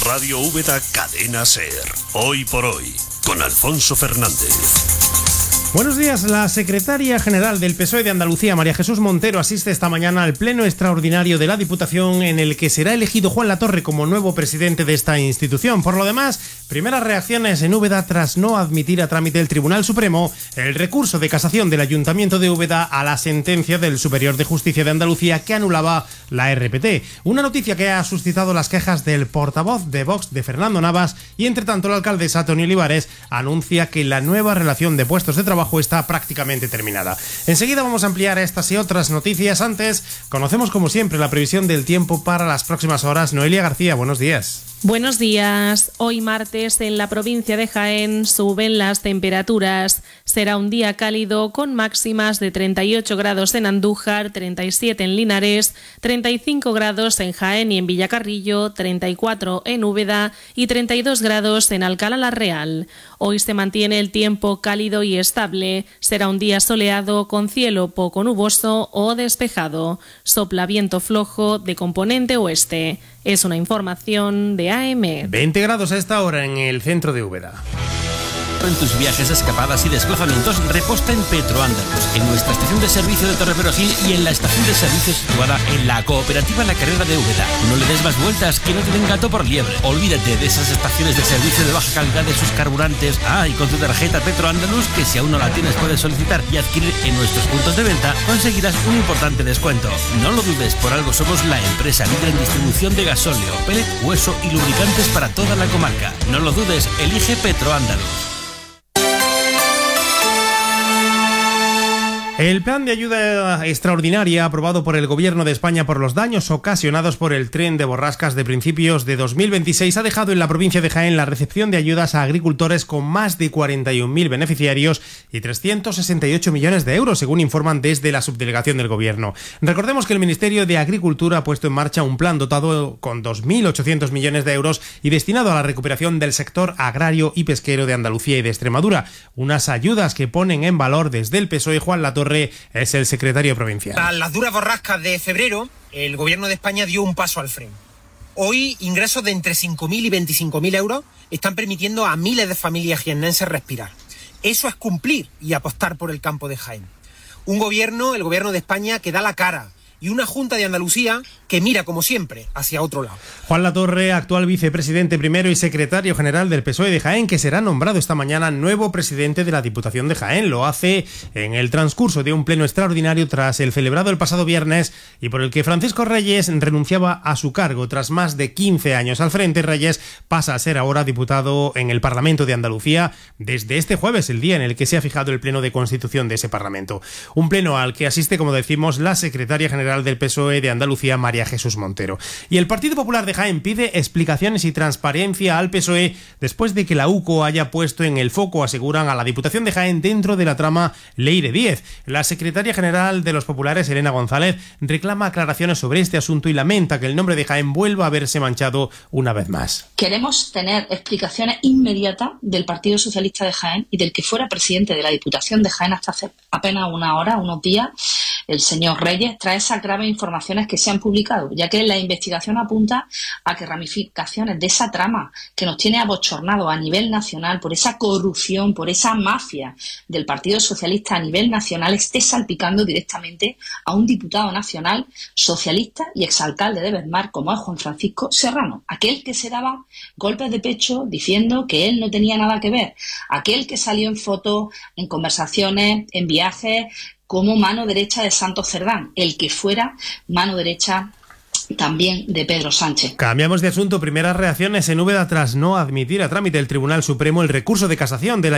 Radio Úbeda Cadena SER. Hoy por hoy, con Alfonso Fernández. Buenos días. La secretaria general del PSOE de Andalucía, María Jesús Montero, asiste esta mañana al pleno extraordinario de la Diputación en el que será elegido Juan Latorre como nuevo presidente de esta institución. Por lo demás, primeras reacciones en Úbeda tras no admitir a trámite el Tribunal Supremo el recurso de casación del Ayuntamiento de Úbeda a la sentencia del Superior de Justicia de Andalucía que anulaba la RPT. Una noticia que ha suscitado las quejas del portavoz de Vox, de Fernando Navas, y entre tanto la alcaldesa Toni Olivares anuncia que la nueva relación de puestos de trabajo está prácticamente terminada. Enseguida vamos a ampliar estas y otras noticias. Antes, conocemos como siempre la previsión del tiempo para las próximas horas. Noelia García, buenos días. Buenos días. Hoy martes en la provincia de Jaén suben las temperaturas. Será un día cálido con máximas de 38 grados en Andújar, 37 en Linares, 35 grados en Jaén y en Villacarrillo, 34 en Úbeda y 32 grados en Alcalá la Real. Hoy se mantiene el tiempo cálido y estable. Será un día soleado con cielo poco nuboso o despejado. Sopla viento flojo de componente oeste. Es una información de AM. 20 grados a esta hora en el centro de Úbeda. En tus viajes, escapadas y desplazamientos, reposta en Petroandalus, en nuestra estación de servicio de Torreperogil y en la estación de servicio situada en la cooperativa La Carrera de Úbeda. No le des más vueltas, que no te den gato por liebre. Olvídate de esas estaciones de servicio de baja calidad de sus carburantes. Y con tu tarjeta Petroandalus, que si aún no la tienes puedes solicitar y adquirir en nuestros puntos de venta, conseguirás un importante descuento. No lo dudes, por algo somos la empresa líder en distribución de gasóleo, pellet, hueso y lubricantes para toda la comarca. No lo dudes, elige Petroandalus. El plan de ayuda extraordinaria aprobado por el Gobierno de España por los daños ocasionados por el tren de borrascas de principios de 2026 ha dejado en la provincia de Jaén la recepción de ayudas a agricultores con más de 41.000 beneficiarios y 368 millones de euros, según informan desde la subdelegación del Gobierno. Recordemos que el Ministerio de Agricultura ha puesto en marcha un plan dotado con 2.800 millones de euros y destinado a la recuperación del sector agrario y pesquero de Andalucía y de Extremadura. Unas ayudas que ponen en valor desde el PSOE. Juan Latorre es el secretario provincial. Tras las duras borrascas de febrero, el Gobierno de España dio un paso al frente. Hoy, ingresos de entre 5.000 y 25.000 euros están permitiendo a miles de familias jiennenses respirar. Eso es cumplir y apostar por el campo de Jaén. Un gobierno, el Gobierno de España, que da la cara, y una Junta de Andalucía que mira, como siempre, hacia otro lado. Juan Latorre, actual vicepresidente primero y secretario general del PSOE de Jaén, que será nombrado esta mañana nuevo presidente de la Diputación de Jaén. Lo hace en el transcurso de un pleno extraordinario tras el celebrado el pasado viernes y por el que Francisco Reyes renunciaba a su cargo. Tras más de 15 años al frente, Reyes pasa a ser ahora diputado en el Parlamento de Andalucía desde este jueves, el día en el que se ha fijado el pleno de constitución de ese Parlamento. Un pleno al que asiste, como decimos, la secretaria general del PSOE de Andalucía, María Jesús Montero. Y el Partido Popular de Jaén pide explicaciones y transparencia al PSOE después de que la UCO haya puesto en el foco, aseguran, a la Diputación de Jaén dentro de la trama Leire 10. La secretaria general de los populares, Elena González, reclama aclaraciones sobre este asunto y lamenta que el nombre de Jaén vuelva a verse manchado una vez más. Queremos tener explicaciones inmediatas del Partido Socialista de Jaén y del que fuera presidente de la Diputación de Jaén hasta hace apenas unos días, el señor Reyes, tras esas graves informaciones que se han publicado, ya que la investigación apunta a que ramificaciones de esa trama que nos tiene abochornado a nivel nacional por esa corrupción, por esa mafia del Partido Socialista a nivel nacional, esté salpicando directamente a un diputado nacional socialista y exalcalde de Besmar como es Juan Francisco Serrano, aquel que se daba golpes de pecho diciendo que él no tenía nada que ver, aquel que salió en fotos, en conversaciones, en viajes, como mano derecha de Santos Cerdán, el que fuera mano derecha también de Pedro Sánchez. Cambiamos de asunto. Primeras reacciones en Úbeda tras no admitir a trámite el Tribunal Supremo el recurso de casación de la